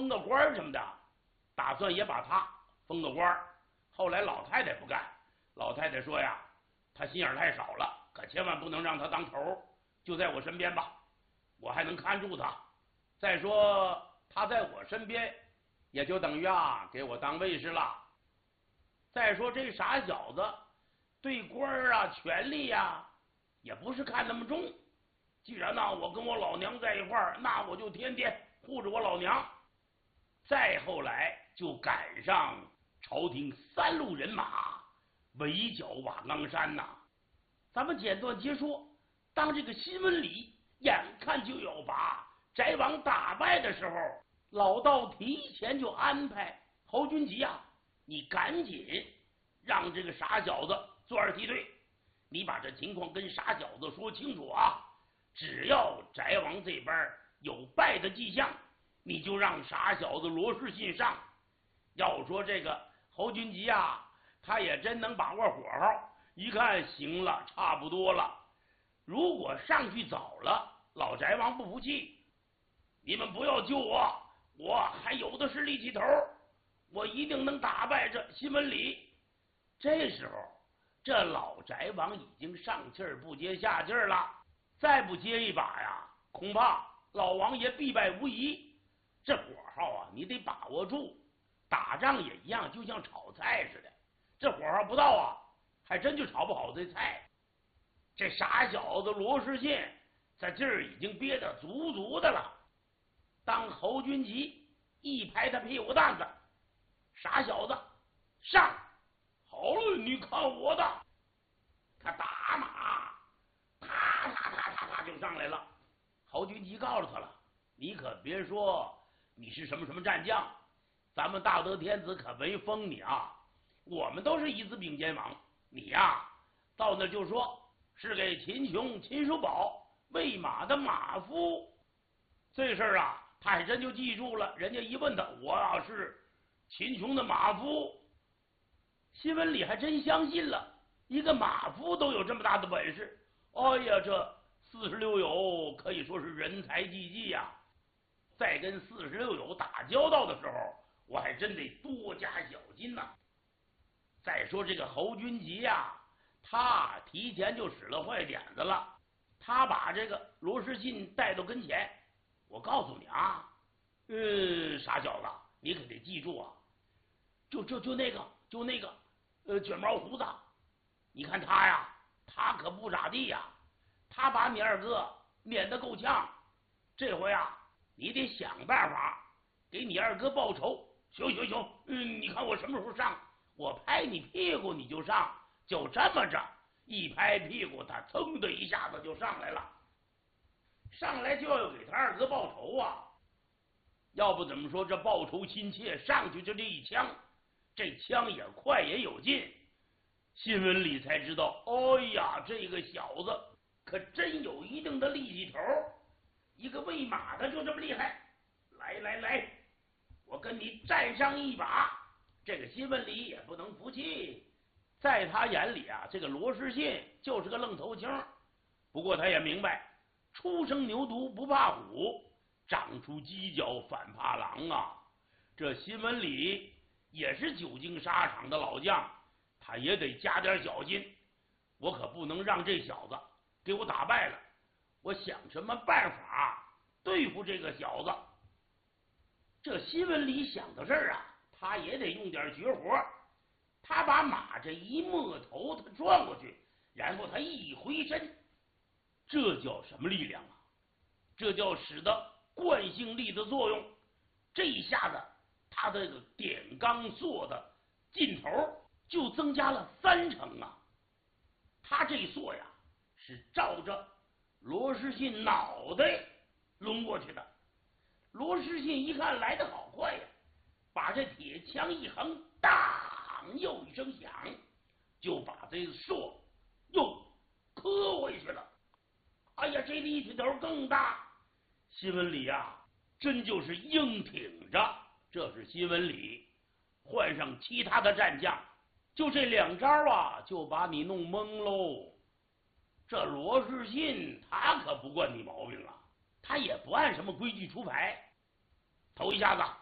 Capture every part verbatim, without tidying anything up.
封个官什么的，打算也把他封个官。后来老太太不干，老太太说呀，他心眼太少了，可千万不能让他当头，就在我身边吧，我还能看住他。再说他在我身边，也就等于啊给我当卫士了。再说这傻小子对官啊权力呀也不是看那么重，既然呢我跟我老娘在一块儿，那我就天天护着我老娘。再后来就赶上朝廷三路人马围剿瓦岗山呐。咱们简短截说，当这个新闻里眼看就要把翟王打败的时候，老道提前就安排侯君集啊，你赶紧让这个傻小子做二梯队，你把这情况跟傻小子说清楚啊。只要翟王这边有败的迹象，你就让傻小子罗士信上。要说这个侯君集啊，他也真能把握火候，一看行了，差不多了。如果上去早了，老翟王不服气，你们不要救我，我还有的是力气头，我一定能打败这新闻里。这时候这老翟王已经上气儿不接下气儿了，再不接一把呀，恐怕老王爷必败无疑。这火候啊，你得把握住。打仗也一样，就像炒菜似的，这火候不到啊，还真就炒不好这菜。这傻小子罗士信在这儿已经憋得足足的了。当侯君集一拍他屁股蛋子，傻小子上，好了，你看我的。他打马，啪啪啪啪啪就上来了。侯君集告诉他了，你可别说你是什么什么战将，咱们大德天子可没封你啊，我们都是一子并肩王。你呀，到那就说是给秦琼秦叔宝喂马的马夫。这事儿啊，他还真就记住了。人家一问他，我要是秦琼的马夫，新闻里还真相信了，一个马夫都有这么大的本事。哎呀，这四十六友可以说是人才济济呀。在跟四十六友打交道的时候，我还真得多加小心呐。再说这个侯君集呀，他提前就使了坏点子了。他把这个罗士信带到跟前，我告诉你啊，呃，傻小子，你可得记住啊，就就就那个就那个呃卷毛胡子，你看他呀，他可不咋地呀，他把你二哥撵得够呛。这回啊，你得想办法给你二哥报仇。行行行，嗯，你看我什么时候上？我拍你屁股你就上，就这么着，一拍屁股，他噌的一下子就上来了。上来就要给他二哥报仇啊！要不怎么说这报仇心切，上去就这一枪，这枪也快也有劲。新闻里才知道，哎呀，这个小子可真有一定的力气头，一个喂马的就这么厉害。来来来，我跟你战上一把。这个新闻里也不能服气，在他眼里啊，这个罗士信就是个愣头青。不过他也明白，初生牛犊不怕虎，长出犄角反怕狼啊。这新闻里也是久经沙场的老将，他也得加点小心。我可不能让这小子给我打败了，我想什么办法对付这个小子。这新闻里想到这儿啊，他也得用点绝活。他把马这一摸头，他转过去，然后他一回身，这叫什么力量啊？这叫使得惯性力的作用。这一下子，他这个点钢索的劲头就增加了三成啊！他这索呀，是照着罗士信脑袋抡过去的。罗士信一看来得好快呀，把这铁枪一横，当又一声响，就把这索又磕回去了。哎呀，这力气头更大。新闻里啊，真就是硬挺着。这是新闻里，换上其他的战将，就这两招啊，就把你弄懵喽。这罗士信他可不惯你毛病啊，他也不按什么规矩出牌。头一下子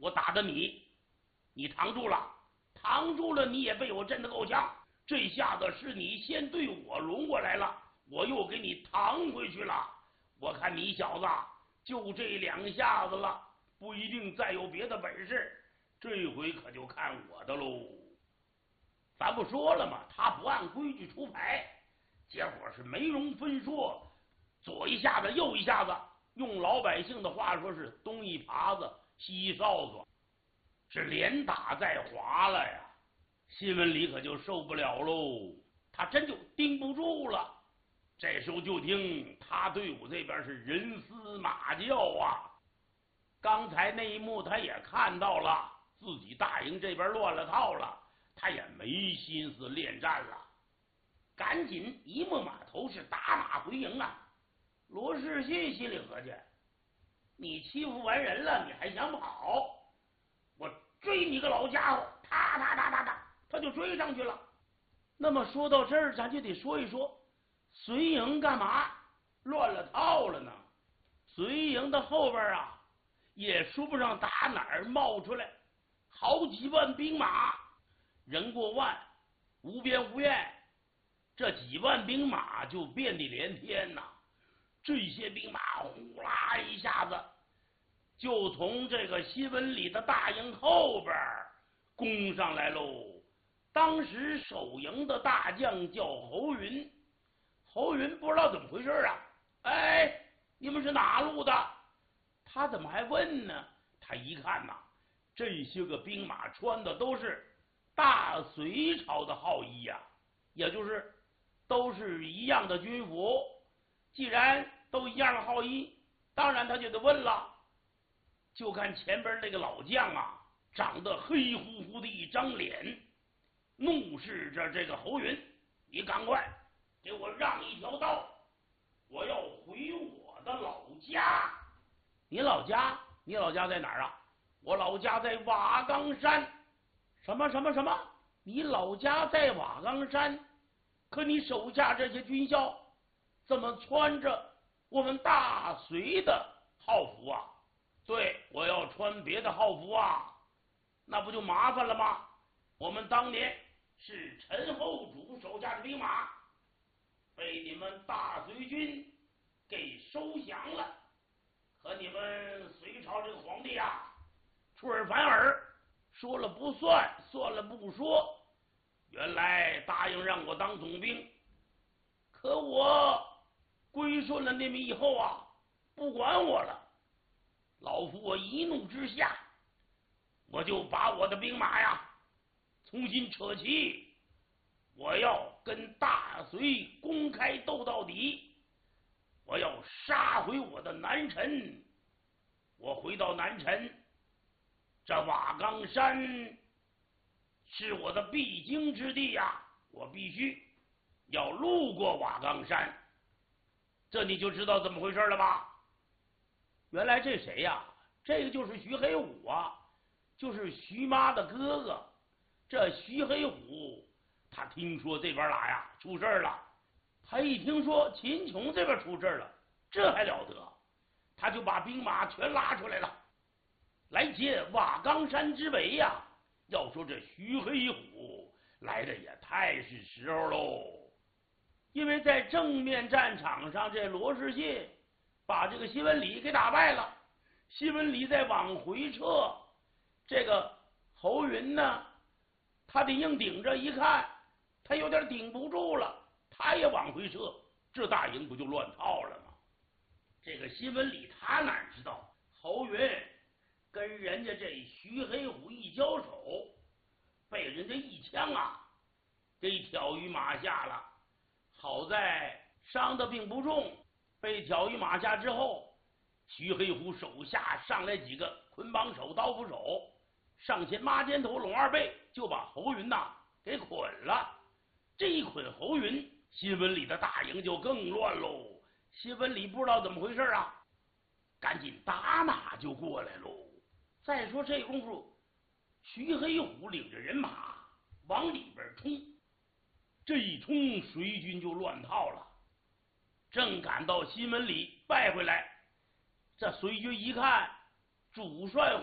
我打的你，你扛住了，扛住了，你也被我震得够呛。这下子是你先对我抡过来了，我又给你扛回去了。我看你小子就这两下子了，不一定再有别的本事，这回可就看我的喽。咱不说了吗？他不按规矩出牌，结果是没容分说，左一下子右一下子，用老百姓的话说是东一耙子西一哨子，是连打带划了呀。新闻里可就受不了喽，他真就盯不住了。这时候就听他队伍这边是人嘶马叫啊！刚才那一幕他也看到了，自己大营这边乱了套了，他也没心思恋战了，赶紧一摸马头是打马回营啊！罗士信心里合计：你欺负完人了，你还想跑？我追你个老家伙！哒哒哒哒哒，他就追上去了。那么说到这儿，咱就得说一说随营干嘛乱了套了呢？随营的后边啊，也说不上打哪儿冒出来好几万兵马，人过万，无边无沿，这几万兵马就遍地连天呐。这些兵马呼啦一下子就从这个新闻里的大营后边攻上来喽。当时守营的大将叫侯云，侯云不知道怎么回事啊，哎，你们是哪路的？他怎么还问呢？他一看呐，这些个兵马穿的都是大隋朝的号衣呀、啊，也就是都是一样的军服。既然都一样的号衣，当然他就得问了。就看前边那个老将啊，长得黑乎乎的一张脸，怒视着这个侯云：你赶快给我让一条道，我要回我的老家。你老家？你老家在哪儿啊？我老家在瓦岗山。什么什么什么？你老家在瓦岗山？可你手下这些军校怎么穿着我们大隋的号服啊？对，我要穿别的号服啊，那不就麻烦了吗？我们当年是陈后主手下的兵马，被你们大隋军给收降了。可你们隋朝这个皇帝啊，出尔反尔，说了不算，算了不说。原来答应让我当总兵，可我归顺了你们以后啊，不管我了。老夫我一怒之下，我就把我的兵马呀重新扯齐，我要跟大隋公开斗到底，我要杀回我的南陈。我回到南陈，这瓦岗山是我的必经之地呀、啊，我必须要路过瓦岗山。这你就知道怎么回事了吧？原来这谁呀、啊？这个就是徐黑虎啊，就是徐妈的哥哥。这徐黑虎他听说这边哪呀出事了，他一听说秦琼这边出事了，这还了得，他就把兵马全拉出来了，来接瓦岗山之围呀、啊。要说这徐黑虎来的也太是时候喽，因为在正面战场上，这罗士信把这个西文里给打败了，西文里再往回撤，这个侯云呢，他得硬顶着，一看他有点顶不住了，他也往回撤，这大营不就乱套了吗？这个西文里他哪知道侯云跟人家这徐黑虎一交手，被人家一枪啊给挑于马下了。好在伤的并不重，被挑于马下之后，徐黑虎手下上来几个捆绑手、刀斧手，上前抹肩头、拢二背，就把侯云呐给捆了。这一捆侯云，新闻里的大营就更乱喽。新闻里不知道怎么回事啊，赶紧打马就过来喽。再说这功夫，徐黑虎领着人马往里边冲，这一冲，隋军就乱套了。正赶到新门里败回来，这隋军一看主帅